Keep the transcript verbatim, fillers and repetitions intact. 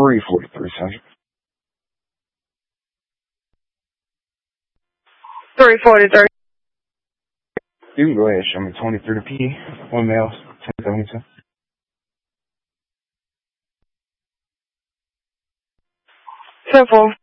three forty-three, Sandra. three forty-three. You can go ahead and show me twenty-three to P. One male, ten seventy-two. ten four.